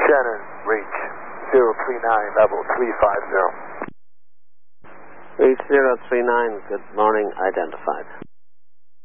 Shannon, reach 039, level 350. Reach 039, good morning, identified.